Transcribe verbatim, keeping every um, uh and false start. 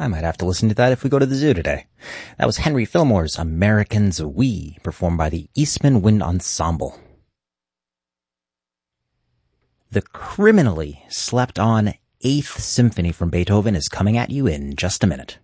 I might have to listen to that if we go to the zoo today. That was Henry Fillmore's Americans We, performed by the Eastman Wind Ensemble. The criminally slept-on Eighth Symphony from Beethoven is coming at you in just a minute.